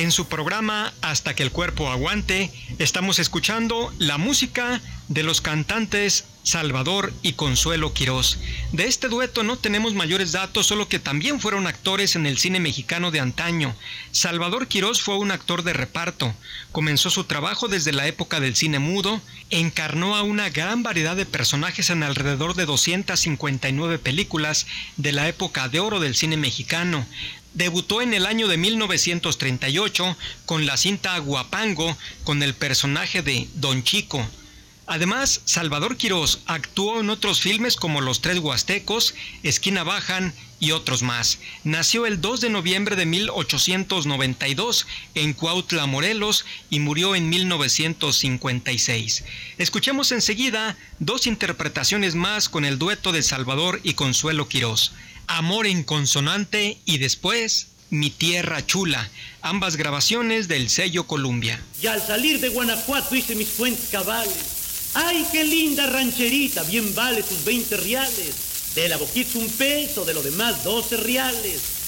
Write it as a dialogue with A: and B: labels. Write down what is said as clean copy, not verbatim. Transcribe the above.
A: En su programa Hasta que el cuerpo aguante, estamos escuchando la música de los cantantes Salvador y Consuelo Quirós. De este dueto no tenemos mayores datos, solo que también fueron actores en el cine mexicano de antaño. Salvador Quirós fue un actor de reparto. Comenzó su trabajo desde la época del cine mudo, encarnó a una gran variedad de personajes en alrededor de 259 películas de la época de oro del cine mexicano. Debutó en el año de 1938 con la cinta Guapango con el personaje de Don Chico. Además, Salvador Quirós actuó en otros filmes como Los Tres Huastecos, Esquina Bajan y otros más. Nació el 2 de noviembre de 1892 en Cuautla, Morelos, y murió en 1956. Escuchemos enseguida dos interpretaciones más con el dueto de Salvador y Consuelo Quirós. Amor en consonante y después Mi tierra chula, ambas grabaciones del sello Columbia.
B: Y al salir de Guanajuato hice mis fuentes cabales. ¡Ay, qué linda rancherita! Bien vale tus 20 reales. De la boquita un peso, de lo demás 12 reales.